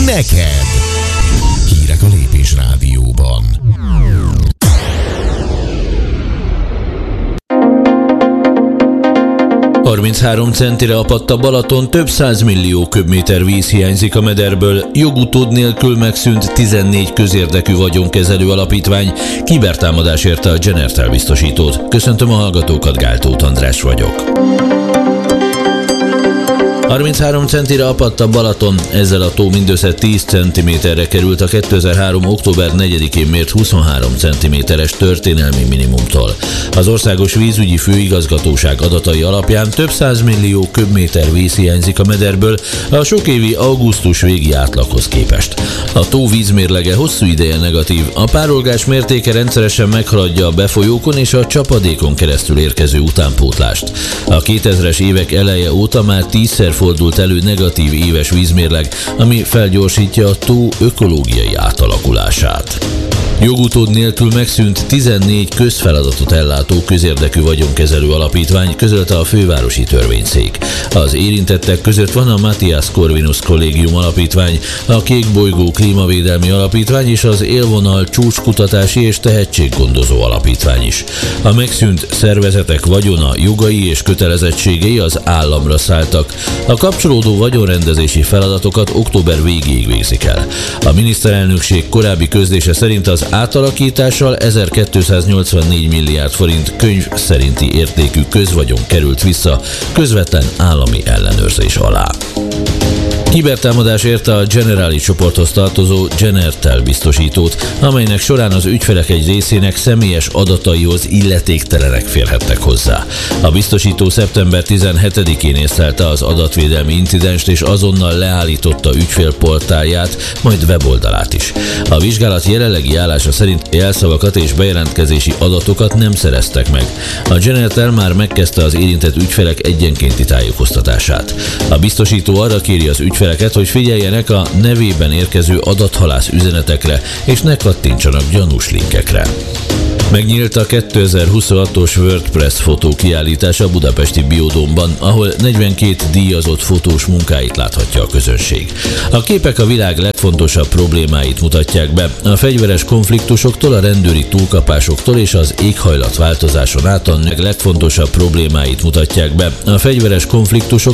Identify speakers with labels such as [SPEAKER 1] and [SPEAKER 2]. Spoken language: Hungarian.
[SPEAKER 1] neked. Hírek a Lépés Rádióban.
[SPEAKER 2] ...33 centire apadt a Balaton, több 100 millió köbméter víz hiányzik a mederből, jogutód nélkül megszűnt 14 közérdekű vagyonkezelő alapítvány, kibertámadás érte a Genertel biztosítót. Köszöntöm a hallgatókat, Gál Tóth András vagyok. 33 centire apadt a Balaton, ezzel a tó mindössze 10 centiméterre került a 2003. október 4-én mért 23 centiméteres történelmi minimumtól. Az Országos Vízügyi Főigazgatóság adatai alapján több 100 millió köbméter víz hiányzik a mederből a sokévi augusztus végi átlaghoz képest. A tó vízmérlege hosszú ideje negatív, a párolgás mértéke rendszeresen meghaladja a befolyókon és a csapadékon keresztül érkező utánpótlást. A 2000-es évek eleje óta már 10-szer fordult elő negatív éves vízmérleg, ami felgyorsítja a tó ökológiai átalakulását. Jogutód nélkül megszűnt 14 közfeladatot ellátó közérdekű vagyonkezelő alapítvány, közölte a fővárosi törvényszék. Az érintettek között van a Matthias Corvinus Kollégium alapítvány, a Kék Bolygó Klímavédelmi Alapítvány és az Élvonal Csúcskutatási és Tehetséggondozó Alapítvány is. A megszűnt szervezetek vagyona, jogai és kötelezettségei az államra szálltak. A kapcsolódó vagyonrendezési feladatokat október végéig végzik el. A miniszterelnökség korábbi közlése szerint az átalakítással 1284 milliárd forint könyv szerinti értékű közvagyon került vissza közvetlen állami ellenőrzés alá. Kibertámadás érte a Generali csoporthoz tartozó Genertel biztosítót, amelynek során az ügyfelek egy részének személyes adataihoz illetéktelenek férhettek hozzá. A biztosító szeptember 17-én észlelte az adatvédelmi incidenst és azonnal leállította ügyfélportálját, majd weboldalát is. A vizsgálat jelenlegi állása szerint jelszavakat és bejelentkezési adatokat nem szereztek meg. A Genertel már megkezdte az érintett ügyfelek egyenkénti tájékoztatását. A biztosító arra kéri az ügyfeleket, hogy figyeljenek a nevében érkező adathalász üzenetekre, és ne kattintsanak gyanús linkekre. Megnyílt a 2026-os WordPress fotókiállítás a budapesti Biodómban, ahol 42 díjazott fotós munkáit láthatja a közönség. A képek a világ legfontosabb problémáit mutatják be, a fegyveres konfliktusoktól, a rendőri túlkapásoktól és az éghajlatváltozáson át a legfontosabb problémáit mutatják be, a fegyveres konfliktusoktól